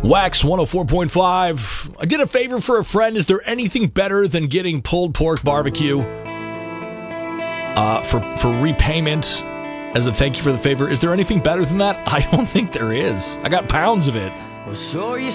Wax 104.5. I did a favor for a friend. Is there anything better than getting pulled pork barbecue for repayment as a thank you for the favor? Is there anything better than that? I don't think there is. I got pounds of it. Well, so you